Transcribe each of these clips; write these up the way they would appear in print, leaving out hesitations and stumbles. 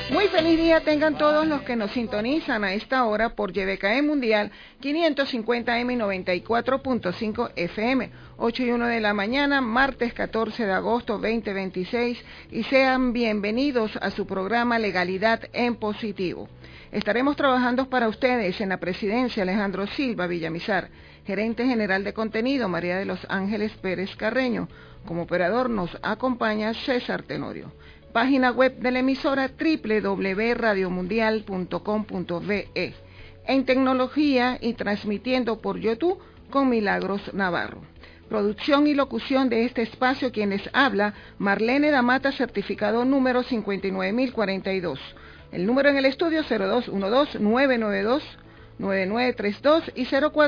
Muy feliz día tengan todos los que nos sintonizan a esta hora por YBKE Mundial 550M y 94.5 FM, 8 y 1 de la mañana, martes 14 de agosto 2026, y sean bienvenidos a su programa Legalidad en Positivo. Estaremos trabajando para ustedes en la presidencia Alejandro Silva Villamizar, gerente general de contenido María de los Ángeles Pérez Carreño. Como operador nos acompaña César Tenorio. Página web de la emisora www.radiomundial.com.be. En tecnología y transmitiendo por YouTube con Milagros Navarro. Producción y locución de este espacio quienes habla Marlene Damata, certificado número 59042. El número en el estudio 0212-992-9932 y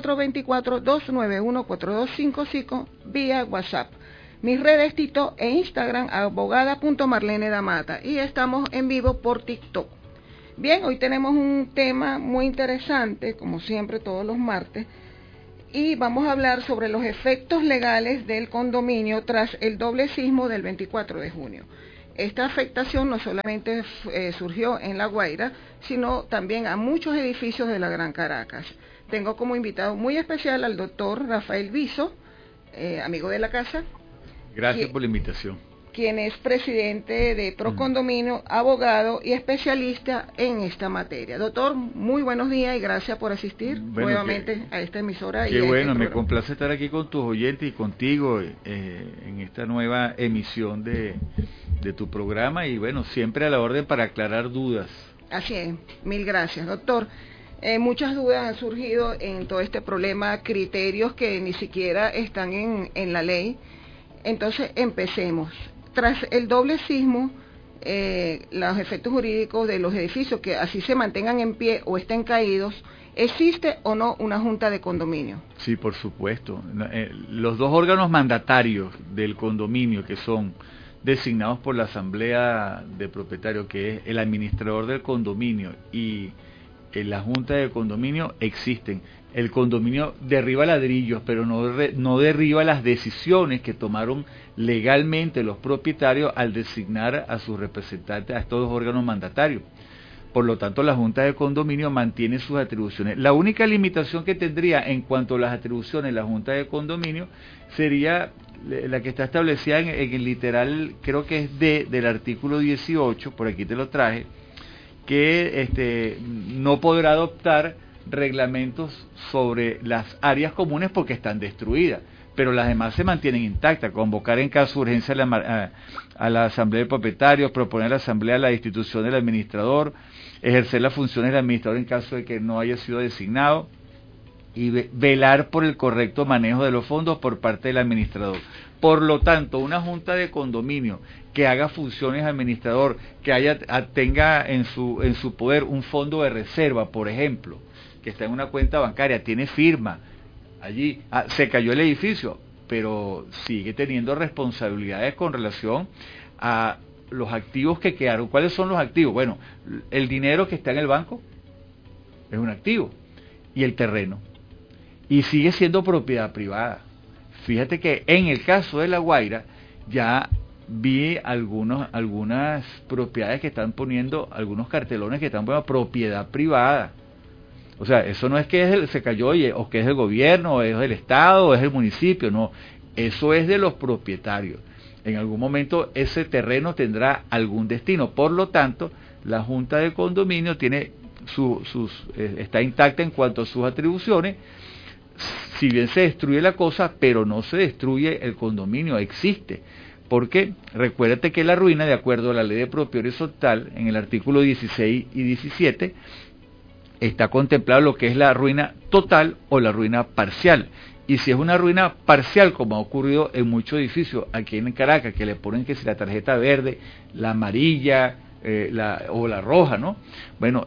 0424-291-4255 vía WhatsApp. Mis redes Tito e Instagram, abogada.marlenedamata, y estamos en vivo por TikTok. Bien, hoy tenemos un tema muy interesante, como siempre todos los martes, y vamos a hablar sobre los efectos legales del condominio tras el doble sismo del 24 de junio. Esta afectación no solamente surgió en La Guaira, sino también a muchos edificios de la Gran Caracas. Tengo como invitado muy especial al doctor Rafael Viso, amigo de la casa. Gracias por la invitación. Quien es presidente de Procondominio, abogado y especialista en esta materia. Doctor, muy buenos días y gracias por asistir nuevamente a esta emisora. Qué bueno, me complace estar aquí con tus oyentes y contigo en esta nueva emisión de tu programa, y bueno, siempre a la orden para aclarar dudas. Así es, mil gracias, doctor. Muchas dudas han surgido en todo este problema, criterios que ni siquiera están en la ley. Entonces, empecemos. Tras el doble sismo, los efectos jurídicos de los edificios que así se mantengan en pie o estén caídos, ¿existe o no una junta de condominio? Sí, por supuesto. Los dos órganos mandatarios del condominio, que son designados por la asamblea de propietarios, que es el administrador del condominio y la junta de condominio, existen. El condominio derriba ladrillos, pero no derriba las decisiones que tomaron legalmente los propietarios al designar a sus representantes a estos dos órganos mandatarios. Por lo tanto, la junta de condominio mantiene sus atribuciones. La única limitación que tendría en cuanto a las atribuciones la junta de condominio sería la que está establecida en el literal, creo que es del artículo 18, por aquí te lo traje, que no podrá adoptar reglamentos sobre las áreas comunes porque están destruidas, pero las demás se mantienen intactas. Convocar en caso de urgencia a la asamblea de propietarios, proponer a la asamblea la destitución del administrador, ejercer las funciones del administrador en caso de que no haya sido designado, y velar por el correcto manejo de los fondos por parte del administrador. Por lo tanto, una junta de condominio que haga funciones administrador, que tenga en su poder un fondo de reserva, por ejemplo, que está en una cuenta bancaria, tiene firma, allí se cayó el edificio, pero sigue teniendo responsabilidades con relación a los activos que quedaron. ¿Cuáles son los activos? Bueno, el dinero que está en el banco es un activo, y el terreno, y sigue siendo propiedad privada. Fíjate que en el caso de La Guaira ya vi algunas propiedades que están poniendo, algunos cartelones que están poniendo propiedad privada. O sea, eso no es que se cayó o que es del gobierno, o es del Estado, o es del municipio, no. Eso es de los propietarios. En algún momento ese terreno tendrá algún destino. Por lo tanto, la junta de condominio tiene está intacta en cuanto a sus atribuciones. Si bien se destruye la cosa, pero no se destruye el condominio, existe. Porque recuérdate que la ruina, de acuerdo a la ley de propiedad horizontal, en el artículo 16 y 17, está contemplado lo que es la ruina total o la ruina parcial. Y si es una ruina parcial, como ha ocurrido en muchos edificios aquí en Caracas, que le ponen que si la tarjeta verde, la amarilla o la roja, ¿no? Bueno,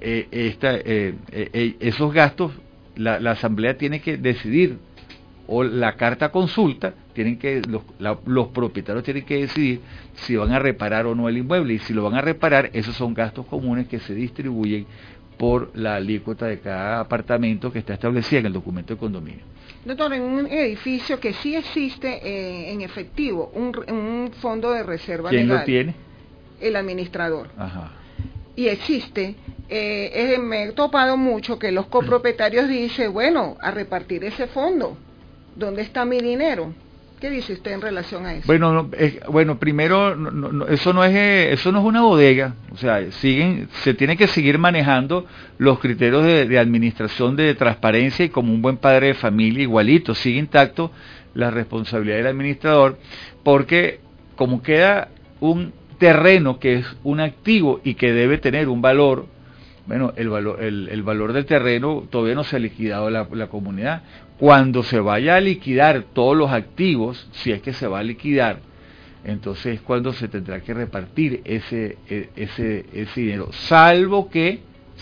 esos gastos la asamblea tiene que decidir, o la carta consulta, los propietarios tienen que decidir si van a reparar o no el inmueble, y si lo van a reparar, esos son gastos comunes que se distribuyen por la alícuota de cada apartamento que está establecida en el documento de condominio. Doctor, en un edificio que sí existe en efectivo un fondo de reserva legal. ¿Quién legal, lo tiene? El administrador. Ajá. y existe, me he topado mucho que los copropietarios dicen, bueno, a repartir ese fondo, ¿dónde está mi dinero? ¿Qué dice usted en relación a eso? Bueno, primero, eso no es una bodega, o sea, se tiene que seguir manejando los criterios de administración, de transparencia, y como un buen padre de familia, igualito, sigue intacto la responsabilidad del administrador, porque como queda un terreno que es un activo y que debe tener un valor, bueno, el valor del terreno todavía no se ha liquidado la comunidad. Cuando se vaya a liquidar todos los activos, si es que se va a liquidar, entonces es cuando se tendrá que repartir ese dinero, salvo que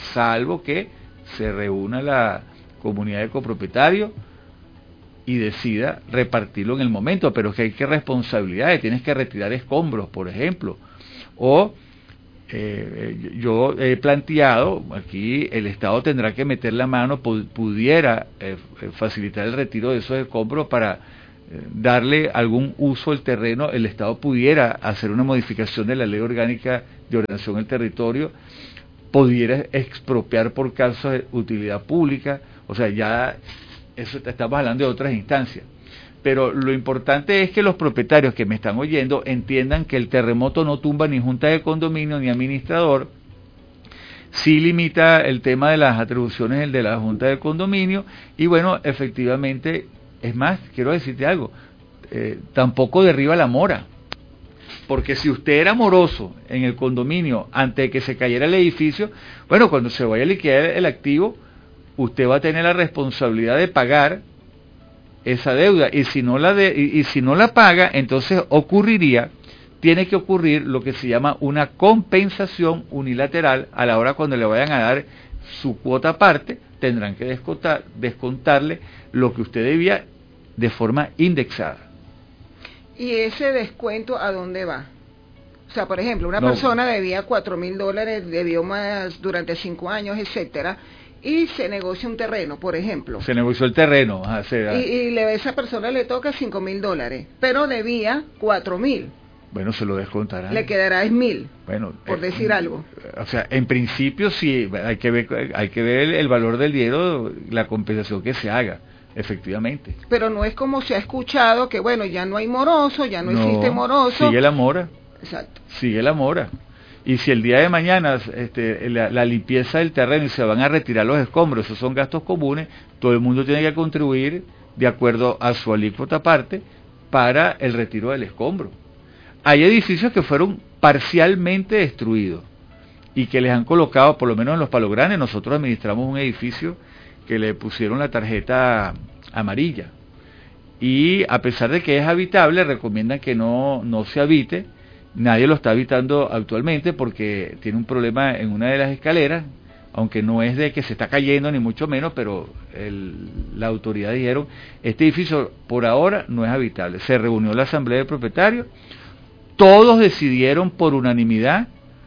se reúna la comunidad de copropietarios y decida repartirlo en el momento, pero es que hay que responsabilidades, tienes que retirar escombros, por ejemplo, o yo he planteado, aquí el Estado tendrá que meter la mano, pudiera facilitar el retiro de esos escombros para darle algún uso al terreno, el Estado pudiera hacer una modificación de la Ley Orgánica de Ordenación del Territorio, pudiera expropiar por casos de utilidad pública, o sea, ya eso estamos hablando de otras instancias. Pero lo importante es que los propietarios que me están oyendo entiendan que el terremoto no tumba ni junta de condominio ni administrador, sí limita el tema de las atribuciones de la junta de condominio, y bueno, efectivamente, es más, quiero decirte algo, tampoco derriba la mora, porque si usted era moroso en el condominio antes de que se cayera el edificio, bueno, cuando se vaya a liquidar el activo, usted va a tener la responsabilidad de pagar esa deuda, y si no la paga, entonces tiene que ocurrir lo que se llama una compensación unilateral. A la hora cuando le vayan a dar su cuota aparte, tendrán que descontarle lo que usted debía de forma indexada. ¿Y ese descuento a dónde va? O sea, por ejemplo, una persona debía $4,000, debió más durante 5 años, etcétera, y se negocia un terreno, por ejemplo. Se negoció el terreno. Y a esa persona le toca $5,000, pero debía 4,000. Bueno, se lo descontará. Le quedará 1,000, bueno, por decir algo. O sea, en principio sí, hay que ver el valor del dinero, la compensación que se haga, efectivamente. Pero no es como se ha escuchado que, bueno, ya no hay moroso, ya no existe moroso. Sigue la mora. Exacto. Sigue la mora. Y si el día de mañana la limpieza del terreno y se van a retirar los escombros, esos son gastos comunes, todo el mundo tiene que contribuir de acuerdo a su alícuota aparte para el retiro del escombro. Hay edificios que fueron parcialmente destruidos y que les han colocado, por lo menos en los Palos Grandes, nosotros administramos un edificio que le pusieron la tarjeta amarilla, y a pesar de que es habitable, recomiendan que no se habite. Nadie lo está habitando actualmente porque tiene un problema en una de las escaleras, aunque no es de que se está cayendo ni mucho menos, pero la autoridad dijeron, este edificio por ahora no es habitable. Se reunió la asamblea de propietarios, todos decidieron por unanimidad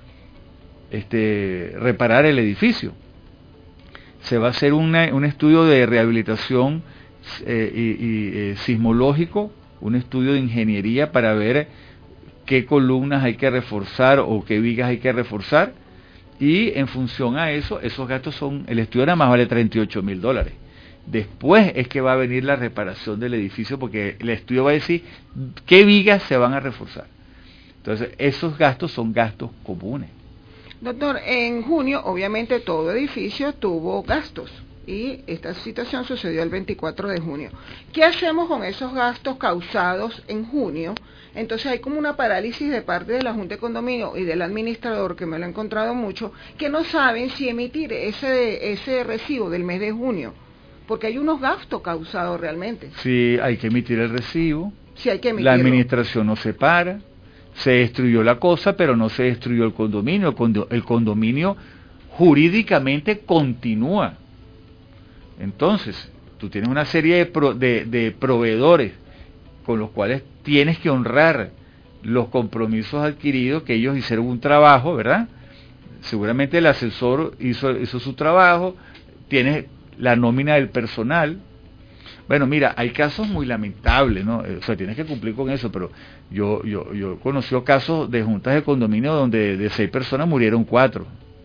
reparar el edificio. Se va a hacer un estudio de rehabilitación y sismológico, un estudio de ingeniería para ver qué columnas hay que reforzar o qué vigas hay que reforzar, y en función a eso, esos gastos el estudio nada más vale $38,000. Después es que va a venir la reparación del edificio, porque el estudio va a decir qué vigas se van a reforzar. Entonces, esos gastos son gastos comunes. Doctor, en junio, obviamente, todo edificio tuvo gastos, y esta situación sucedió el 24 de junio. ¿Qué hacemos con esos gastos causados en junio? Entonces hay como una parálisis de parte de la Junta de Condominio y del administrador, que me lo he encontrado mucho, que no saben si emitir ese recibo del mes de junio, porque hay unos gastos causados realmente. Sí, hay que emitir el recibo. Sí, hay que emitirlo. La administración no se para, se destruyó la cosa, pero no se destruyó el condominio. El condominio jurídicamente continúa. Entonces, tú tienes una serie de proveedores con los cuales tienes que honrar los compromisos adquiridos, que ellos hicieron un trabajo, ¿verdad? Seguramente el asesor hizo su trabajo, tienes la nómina del personal. Bueno, mira, hay casos muy lamentables, ¿no? O sea, tienes que cumplir con eso, pero yo conocí casos de juntas de condominio donde de 6 personas murieron 4.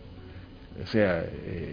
O sea,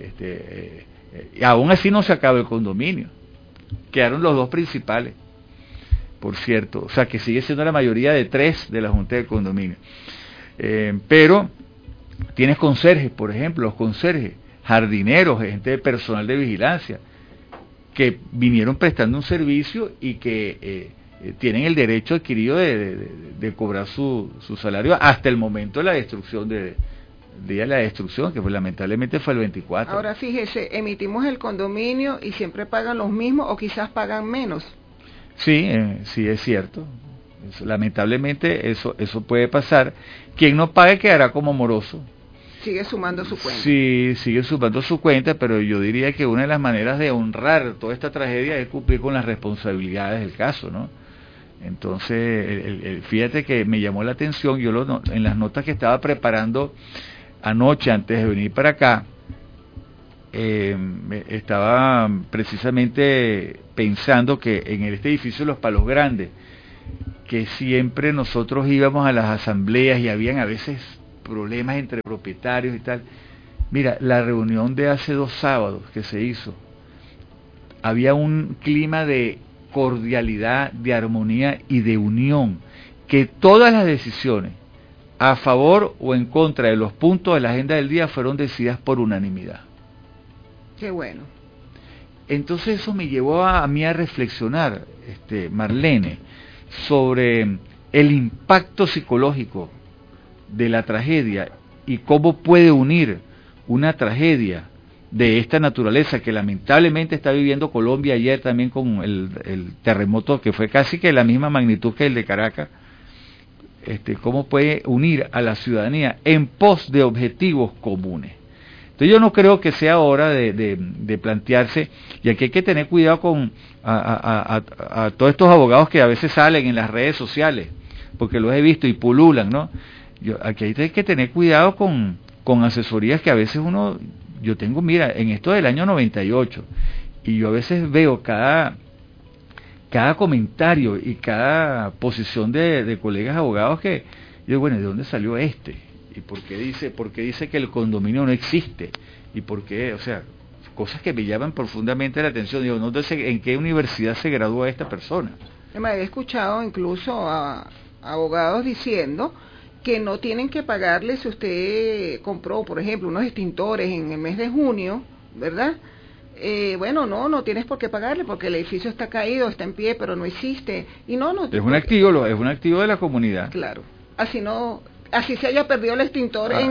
y aún así no se acaba el condominio. Quedaron los dos principales, por cierto. O sea, que sigue siendo la mayoría de 3 de la Junta de Condominio. Pero tienes conserjes, por ejemplo, los conserjes, jardineros, gente de personal de vigilancia, que vinieron prestando un servicio y que tienen el derecho adquirido de cobrar su salario hasta el momento de la destrucción la destrucción, que lamentablemente fue el 24. Ahora fíjese, emitimos el condominio y siempre pagan los mismos o quizás pagan menos. Sí, sí es cierto. Lamentablemente eso puede pasar. Quien no pague quedará como moroso. Sigue sumando su cuenta. Sí, sigue sumando su cuenta, pero yo diría que una de las maneras de honrar toda esta tragedia es cumplir con las responsabilidades del caso, ¿no? Entonces, fíjate que me llamó la atención, en las notas que estaba preparando anoche antes de venir para acá, estaba precisamente pensando que en este edificio de Los Palos Grandes, que siempre nosotros íbamos a las asambleas y habían a veces problemas entre propietarios y tal. Mira, la reunión de hace 2 sábados que se hizo, había un clima de cordialidad, de armonía y de unión, que todas las decisiones a favor o en contra de los puntos de la agenda del día fueron decididas por unanimidad. Qué bueno. Entonces eso me llevó a mí a reflexionar, Marlene, sobre el impacto psicológico de la tragedia y cómo puede unir una tragedia de esta naturaleza que lamentablemente está viviendo Colombia ayer también con el terremoto que fue casi que la misma magnitud que el de Caracas, cómo puede unir a la ciudadanía en pos de objetivos comunes. Entonces yo no creo que sea hora de plantearse, y aquí hay que tener cuidado con a todos estos abogados que a veces salen en las redes sociales, porque los he visto y pululan, ¿no? Aquí hay que tener cuidado con asesorías que a veces yo tengo, mira, en esto del año 98, y yo a veces veo cada comentario y cada posición de colegas abogados que yo digo, bueno, ¿de dónde salió este? ¿Y por qué dice que el condominio no existe? ¿Y por qué? O sea, cosas que me llaman profundamente la atención. Digo, no sé en qué universidad se graduó esta persona. Me he escuchado incluso a abogados diciendo que no tienen que pagarle si usted compró, por ejemplo, unos extintores en el mes de junio, ¿verdad? Bueno, no tienes por qué pagarle porque el edificio está caído, está en pie, pero no existe. Y no es un activo de la comunidad. Claro. Así se haya perdido el extintor en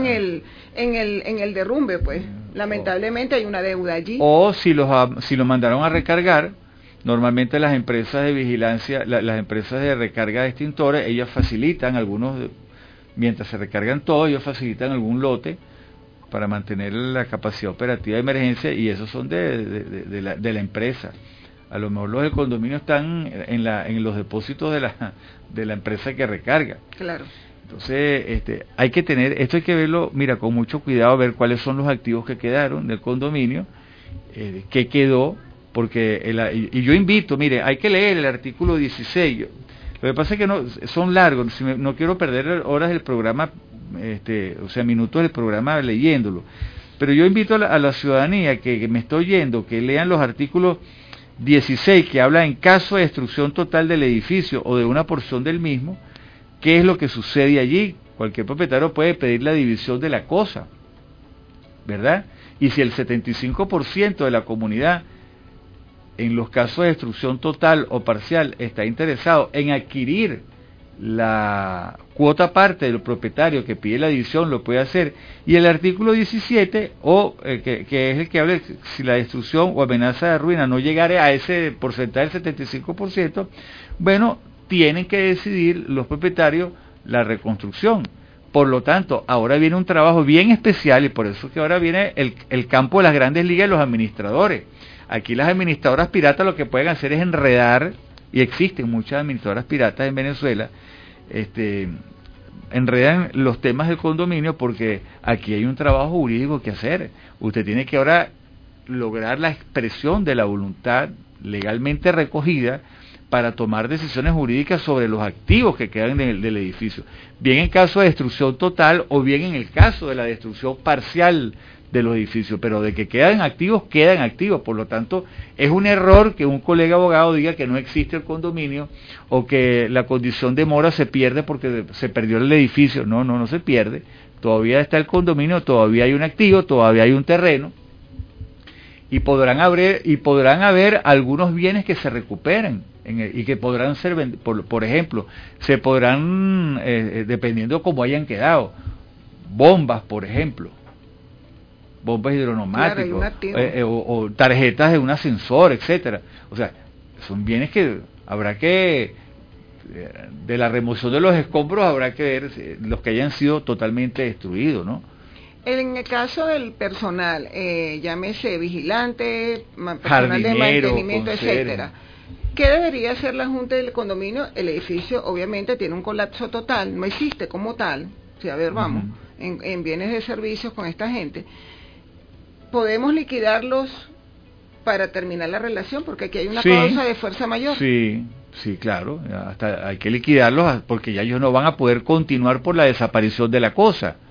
el derrumbe, pues lamentablemente hay una deuda allí. O si lo mandaron a recargar, normalmente las empresas de vigilancia, las empresas de recarga de extintores, ellas facilitan mientras se recargan todos, ellos facilitan algún lote para mantener la capacidad operativa de emergencia, y esos son de la empresa. A lo mejor los del condominio están en los depósitos de la empresa que recarga. Claro. Entonces, hay que verlo, mira, con mucho cuidado, ver cuáles son los activos que quedaron del condominio, qué quedó, porque y yo invito, mire, hay que leer el artículo 16. Lo que pasa es que son largos, no quiero perder horas del programa, o sea, minutos del programa leyéndolo, pero yo invito a la ciudadanía que me está oyendo, que lean los artículos 16, que habla en caso de destrucción total del edificio o de una porción del mismo, qué es lo que sucede allí. Cualquier propietario puede pedir la división de la cosa, ¿verdad? Y si el 75% de la comunidad, en los casos de destrucción total o parcial, está interesado en adquirir la cuota parte del propietario que pide la división, lo puede hacer. Y el artículo 17, que es el que habla si la destrucción o amenaza de ruina no llegare a ese porcentaje del 75%, bueno, tienen que decidir los propietarios la reconstrucción. Por lo tanto, ahora viene un trabajo bien especial, y por eso que ahora viene el campo de las grandes ligas y los administradores. Aquí las administradoras piratas lo que pueden hacer es enredar, y existen muchas administradoras piratas en Venezuela, enredan los temas del condominio, porque aquí hay un trabajo jurídico que hacer. Usted tiene que ahora lograr la expresión de la voluntad legalmente recogida para tomar decisiones jurídicas sobre los activos que quedan del edificio, bien en caso de destrucción total o bien en el caso de la destrucción parcial de los edificios, pero de que quedan activos, por lo tanto es un error que un colega abogado diga que no existe el condominio o que la condición de mora se pierde porque se perdió el edificio. No se pierde, todavía está el condominio, todavía hay un activo, todavía hay un terreno, y podrán haber algunos bienes que se recuperen y que podrán ser por ejemplo, se podrán, dependiendo cómo hayan quedado, bombas, por ejemplo, bombas hidroneumáticos, claro, o tarjetas de un ascensor, etcétera. O sea, son bienes que habrá que, de la remoción de los escombros, habrá que ver los que hayan sido totalmente destruidos, ¿no? En el caso del personal, llámese vigilante, personal jardinero, de mantenimiento, etcétera, ¿qué debería hacer la Junta del Condominio? El edificio obviamente tiene un colapso total, no existe como tal. O sea, a ver, vamos, en bienes de servicios con esta gente. ¿Podemos liquidarlos para terminar la relación? Porque aquí hay una causa de fuerza mayor. Sí, claro, hasta hay que liquidarlos porque ya ellos no van a poder continuar por la desaparición de la cosa.